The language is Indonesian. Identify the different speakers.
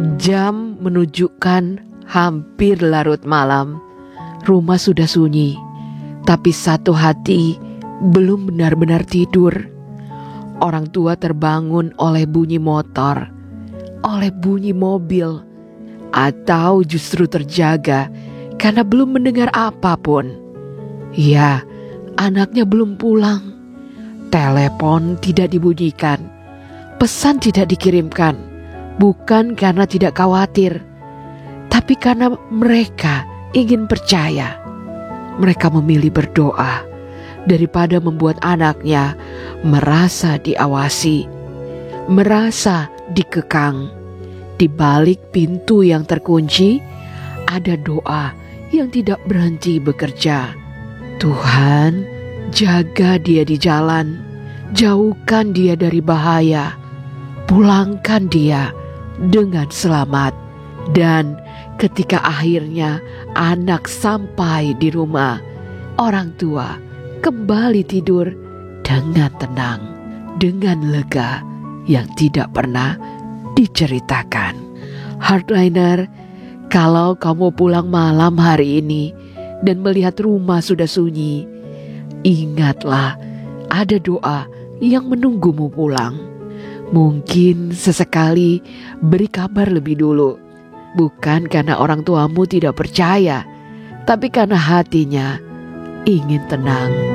Speaker 1: Jam menunjukkan hampir larut malam. Rumah sudah sunyi, tapi satu hati belum benar-benar tidur. Orang tua terbangun oleh bunyi motor, oleh bunyi mobil, atau justru terjaga karena belum mendengar apapun. Ya, anaknya belum pulang. Telepon tidak dibunyikan, pesan tidak dikirimkan. Bukan karena tidak khawatir, tapi karena mereka ingin percaya. Mereka memilih berdoa daripada membuat anaknya merasa diawasi, merasa dikekang. Di balik pintu yang terkunci, ada doa yang tidak berhenti bekerja. Tuhan, jaga dia di jalan, jauhkan dia dari bahaya, pulangkan dia dengan selamat. Dan ketika akhirnya anak sampai di rumah, orang tua kembali tidur dengan tenang, dengan lega yang tidak pernah diceritakan. Hardliner, kalau kamu pulang malam hari ini dan melihat rumah sudah sunyi, ingatlah ada doa yang menunggumu pulang. Mungkin sesekali beri kabar lebih dulu, bukan karena orang tuamu tidak percaya, tapi karena hatinya ingin tenang.